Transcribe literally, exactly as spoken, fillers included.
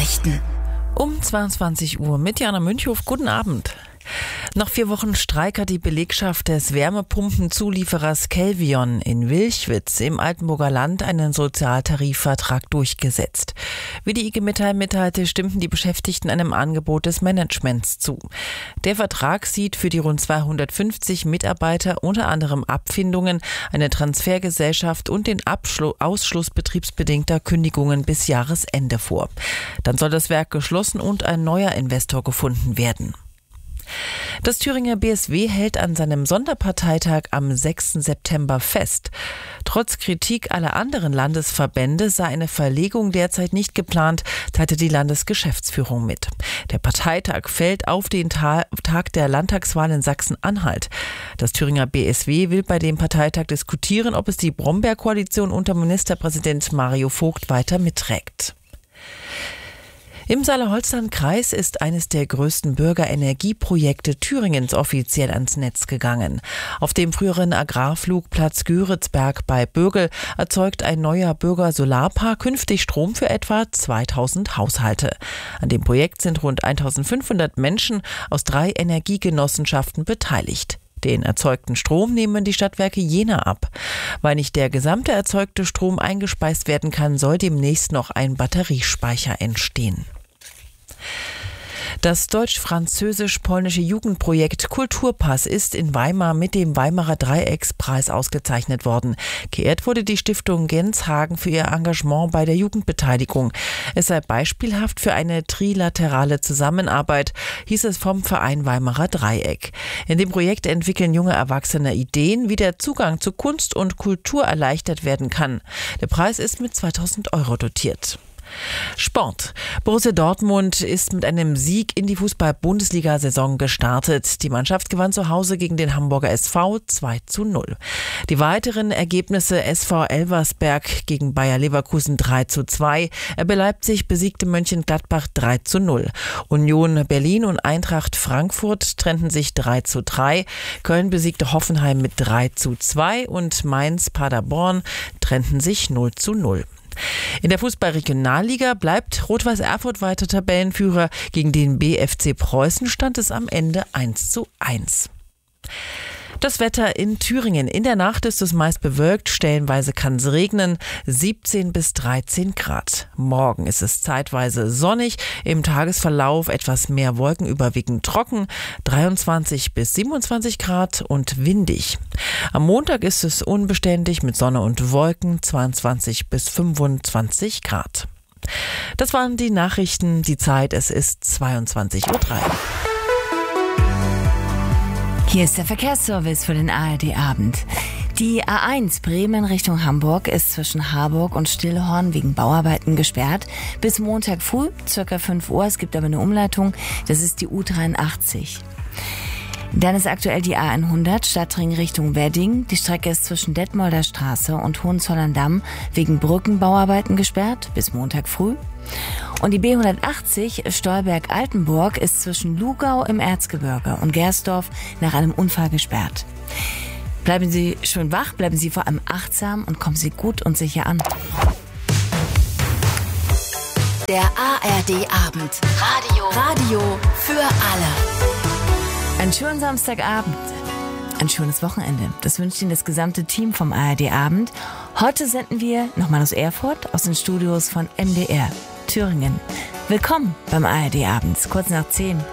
Nachrichten. Um zweiundzwanzig Uhr mit Jana Münchhof. Guten Abend. Nach vier Wochen Streik hat die Belegschaft des Wärmepumpenzulieferers Kelvion in Wilchwitz im Altenburger Land einen Sozialtarifvertrag durchgesetzt. Wie die I G Metall mitteilte, stimmten die Beschäftigten einem Angebot des Managements zu. Der Vertrag sieht für die rund zweihundertfünfzig Mitarbeiter unter anderem Abfindungen, eine Transfergesellschaft und den Abschlu- Ausschluss betriebsbedingter Kündigungen bis Jahresende vor. Dann soll das Werk geschlossen und ein neuer Investor gefunden werden. Das Thüringer B S W hält an seinem Sonderparteitag am sechsten September fest. Trotz Kritik aller anderen Landesverbände sei eine Verlegung derzeit nicht geplant, teilte die Landesgeschäftsführung mit. Der Parteitag fällt auf den Ta- Tag der Landtagswahl in Sachsen-Anhalt. Das Thüringer B S W will bei dem Parteitag diskutieren, ob es die Brombeerkoalition unter Ministerpräsident Mario Vogt weiter mitträgt. Im Saale-Holstein-Kreis ist eines der größten Bürgerenergieprojekte Thüringens offiziell ans Netz gegangen. Auf dem früheren Agrarflugplatz Göritzberg bei Bögel erzeugt ein neuer Bürgersolarpark künftig Strom für etwa zweitausend Haushalte. An dem Projekt sind rund eintausendfünfhundert Menschen aus drei Energiegenossenschaften beteiligt. Den erzeugten Strom nehmen die Stadtwerke Jena ab. Weil nicht der gesamte erzeugte Strom eingespeist werden kann, soll demnächst noch ein Batteriespeicher entstehen. Das deutsch-französisch-polnische Jugendprojekt Kulturpass ist in Weimar mit dem Weimarer Dreieckspreis ausgezeichnet worden. Geehrt wurde die Stiftung Genshagen für ihr Engagement bei der Jugendbeteiligung. Es sei beispielhaft für eine trilaterale Zusammenarbeit, hieß es vom Verein Weimarer Dreieck. In dem Projekt entwickeln junge Erwachsene Ideen, wie der Zugang zu Kunst und Kultur erleichtert werden kann. Der Preis ist mit zweitausend Euro dotiert. Sport. Borussia Dortmund ist mit einem Sieg in die Fußball-Bundesliga-Saison gestartet. Die Mannschaft gewann zu Hause gegen den Hamburger S V zwei zu null. Die weiteren Ergebnisse: S V Elversberg gegen Bayer Leverkusen drei zu zwei, R B Leipzig besiegte Mönchengladbach drei zu null. Union Berlin und Eintracht Frankfurt trennten sich drei zu drei. Köln besiegte Hoffenheim mit drei zu zwei und Mainz-Paderborn trennten sich null zu null. In der Fußball-Regionalliga bleibt Rot-Weiß Erfurt weiter Tabellenführer. Gegen den B F C Preußen stand es am Ende eins zu eins. Das Wetter in Thüringen. In der Nacht ist es meist bewölkt, stellenweise kann es regnen, siebzehn bis dreizehn Grad. Morgen ist es zeitweise sonnig, im Tagesverlauf etwas mehr Wolken, überwiegend trocken, dreiundzwanzig bis siebenundzwanzig Grad und windig. Am Montag ist es unbeständig mit Sonne und Wolken, zweiundzwanzig bis fünfundzwanzig Grad. Das waren die Nachrichten. Die Zeit, es ist zweiundzwanzig Uhr drei. Hier ist der Verkehrsservice für den A R D-Abend. Die A eins Bremen Richtung Hamburg ist zwischen Harburg und Stillhorn wegen Bauarbeiten gesperrt. Bis Montag früh, circa fünf Uhr. Es gibt aber eine Umleitung. Das ist die U dreiundachtzig. Dann ist aktuell die A hundert Stadtring Richtung Wedding. Die Strecke ist zwischen Detmolder Straße und Hohenzollern-Damm wegen Brückenbauarbeiten gesperrt. Bis Montag früh. Und die B hundertachtzig Stolberg-Altenburg ist zwischen Lugau im Erzgebirge und Gersdorf nach einem Unfall gesperrt. Bleiben Sie schön wach, bleiben Sie vor allem achtsam und kommen Sie gut und sicher an. Der A R D-Abend. Radio. Radio für alle. Einen schönen Samstagabend. Ein schönes Wochenende. Das wünscht Ihnen das gesamte Team vom A R D-Abend. Heute senden wir nochmal aus Erfurt, aus den Studios von M D R Thüringen. Willkommen beim A R D-Abend, kurz nach zehn.